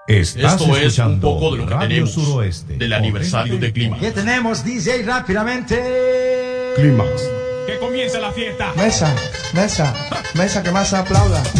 Estás Esto es un escuchando poco de lo que Radio tenemos Suroeste. del aniversario de Clímax. ¿Qué tenemos, DJ? Rápidamente. Clímax. Que comience la fiesta. Mesa, que más aplauda.